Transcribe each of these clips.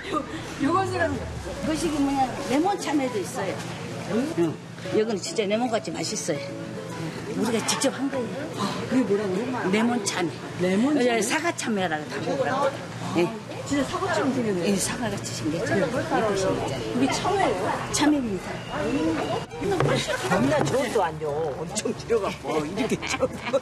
요것은 거시기 뭐냐 레몬 참외도 있어요. 응. 이건 진짜 레몬같이 맛있어요. 우리가 직접 한 거예요. 아, 그게 뭐라고요? 레몬 참외. 레몬 참외? 사과 참외라고 다 먹으라고. 네. 진짜 사과처럼 생겼네요. 이 사과같이 생겼죠. 예쁘게 생겼잖아요. 이게 참외예요? 참외입니다. 겁나 저것도 안 줘. 엄청 길어갖고 이렇게 줘.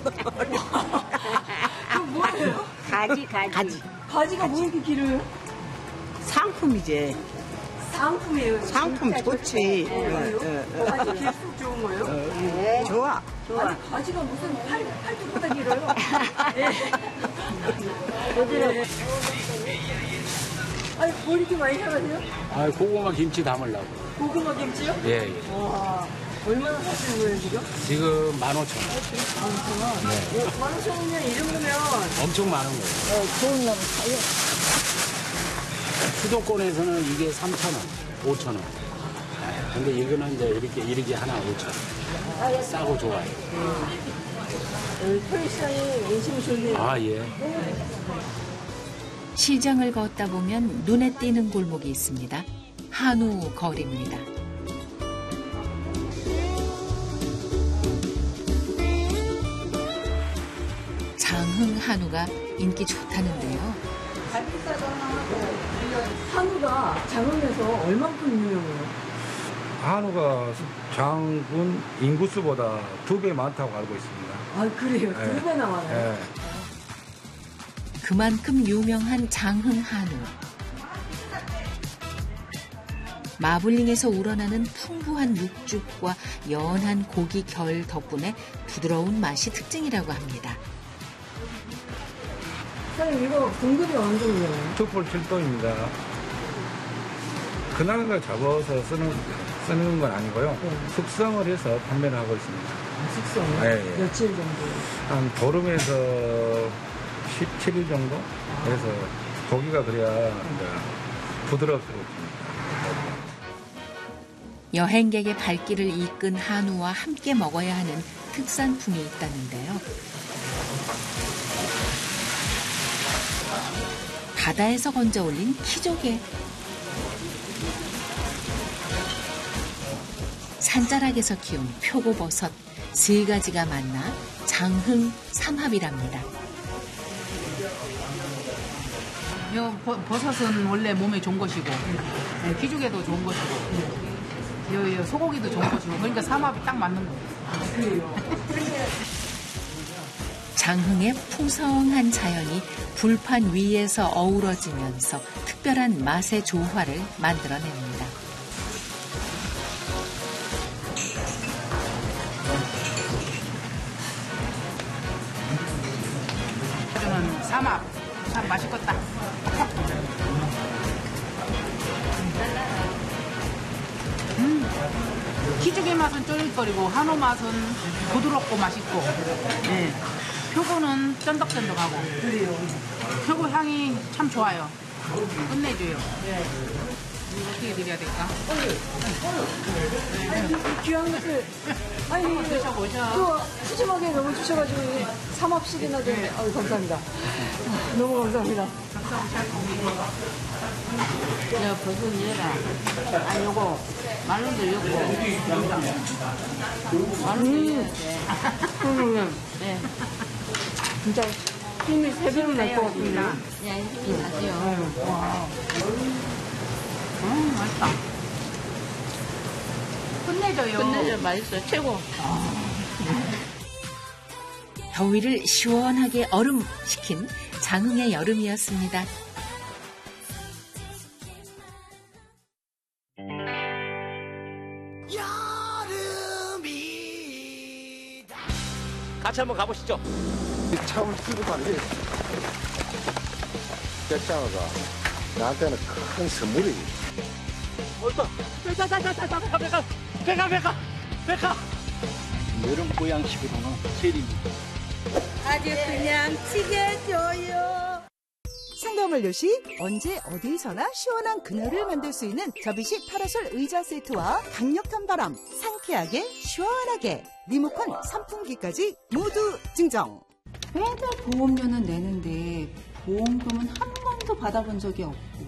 그럼 뭐예요? 가지. 가지가 뭐 이렇게 길어요? 상품이지. 상품이에요. 상품 좋지. 가지 길수록 좋은 거예요? 네. 좋아. 아니, 가지가 무슨 팔뚝보다 길어요? 부드러워. 아니, 뭐 이렇게 많이 사가세요? 아, 고구마 김치 담으려고. 고구마 김치요? 예. 와, 얼마나 사시는 거예요, 지금? 지금 15,000원. 15,000원? 네. 15,000원이면 이 정도면 엄청 많은 거예요. 좋은 놈 사요. 수도권에서는 이게 3,000원, 5,000원. 근데 이거는 이제 이렇게 하나 5,000원. 싸고 좋아요. 토요시장이 인심이 좋네요. 아, 예. 시장을 걷다 보면 눈에 띄는 골목이 있습니다. 한우 거리입니다. 장흥 한우가 인기 좋다는데요. 한우가 장흥에서 얼만큼 유명해요? 한우가 장군 인구수보다 2배 많다고 알고 있습니다. 아, 그래요? 네. 2배나 많아요? 네. 그만큼 유명한 장흥 한우. 마블링에서 우러나는 풍부한 육즙과 연한 고기 결 덕분에 부드러운 맛이 특징이라고 합니다. 사장님, 이거 등급이 어느 정도예요? 촛불 7도입니다. 그날 잡아서 쓰는 건 아니고요. 숙성을 해서 판매를 하고 있습니다. 숙성? 네. 며칠 정도? 한 보름에서 17일 정도 해서 고기가 그래야 이제 부드럽습니다. 여행객의 발길을 이끈 한우와 함께 먹어야 하는 특산품이 있다는데요. 바다에서 건져 올린 키조개. 산자락에서 키운 표고버섯 3가지가 만나 장흥 삼합이랍니다. 요 버섯은 원래 몸에 좋은 것이고, 키조개도 좋은 것이고, 요 소고기도 좋은 것이고, 그러니까 삼합이 딱 맞는 거예요. 장흥의 풍성한 자연이 불판 위에서 어우러지면서 특별한 맛의 조화를 만들어냅니다. 저는 삼합, 참 맛있겠다. 키조개 맛은 쫄깃거리고 한우 맛은 부드럽고 맛있고, 네. 표고는 쫀득쫀득하고, 표고 향이 참 좋아요. 끝내줘요. 이거 어떻게 드려야 될까? 귀한 것을 아니 드셔보셔. 또 푸짐하게 너무 주셔가지고 삼합씩이나 좀 아유 감사합니다. 너무 감사합니다. 야, 버섯 얘라. 아, 요거 말론도 요거. 말론도 해야 돼. 네. 진짜 힘이 3배로 날 것 같은데. 야, 힘이 나죠. 와. 맛있다. 끝내줘요. 끝내줘, 맛있어. 최고. 더위를 시원하게 얼음시킨 장흥의 여름이었습니다. 같이 한번 가보시죠. 차를 끌고 가는데 백장어가 나한테는 큰 선물이. 백화. 여름 보양식으로는 제일입니다. 아주 그냥 튀겨줘요. 상담원료시 언제 어디서나 시원한 그늘을 만들 수 있는 접이식 파라솔 의자 세트와 강력한 바람 상쾌하게 시원하게 리모컨 선풍기까지 모두 증정. 매달 보험료는 내는데 보험금은 한 번도 받아본 적이 없고